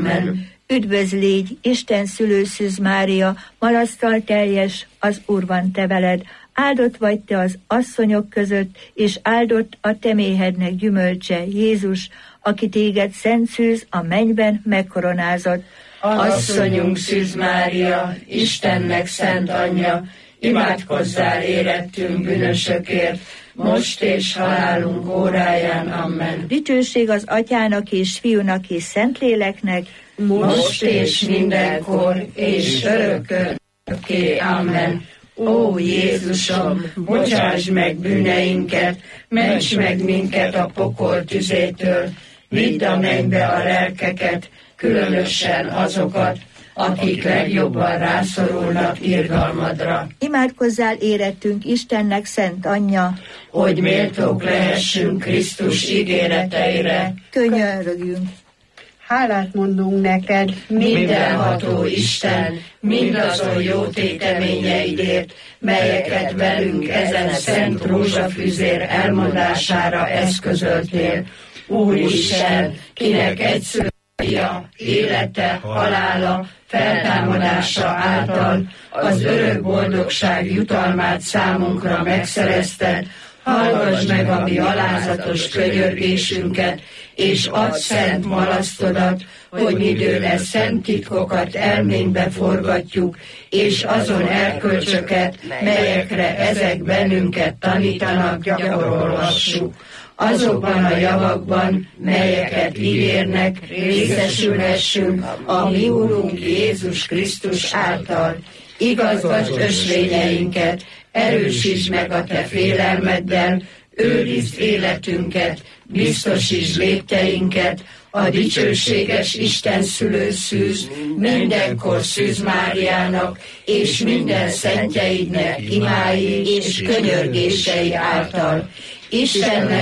Amen. Üdvözl légy, Isten szülő Szűz Mária, malasztal teljes, az Úr van te veled. Áldott vagy te az asszonyok között, és áldott a te méhednek gyümölcse, Jézus, aki téged Szent Szűz a mennyben megkoronázott. Asszonyunk Szűz Mária, Istennek szent anyja, imádkozzál érettünk bűnösökért, most és halálunk óráján. Amen. Dicsőség az Atyának és Fiúnak és Szentléleknek, most és mindenkor, és örökké. Amen. Ó Jézusom, bocsáss meg bűneinket, ments meg minket a pokol tüzétől, vidd a mennybe a lelkeket, különösen azokat, akik legjobban rászorulnak irgalmadra. Imádkozzál érettünk Istennek szent anyja, hogy méltók lehessünk Krisztus ígéreteire. Könyörögjünk. Hálát mondunk neked, mindenható Isten, mindazon jó téteményeidért, melyeket velünk ezen szent rózsafűzér elmondására eszközöltél. Úristen, kinek egyszülött fia, élete, halála, feltámadása által az örök boldogság jutalmát számunkra megszerezted, hallgass meg a mi alázatos könyörgésünket, és add szent malasztodat, hogy midőle szent titkokat elménkbe forgatjuk, és azon erkölcsöket, melyekre ezek bennünket tanítanak, gyakorolhassuk. Azokban a javakban, melyeket ígérnek, részesülhessünk a mi Úrunk Jézus Krisztus által. Igazgasd ösvényeinket, erősítsd meg a te félelmeddel, őrizd életünket, biztosítsd lépteinket, a dicsőséges Isten szülő Szűz, mindenkor Szűz Máriának, és minden szentjeidnek imái és könyörgései által. Istennek